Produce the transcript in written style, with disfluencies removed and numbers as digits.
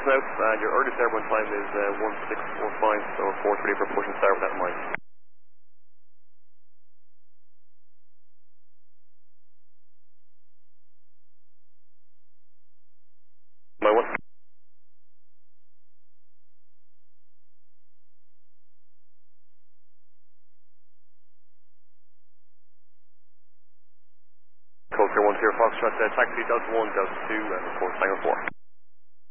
now, and your earliest airborne time is 1645, so 4:30 for push and start with that in mind. My one. Code 1 Foxtrot, taxi Delta 1, Delta 2, and of course Tango 4.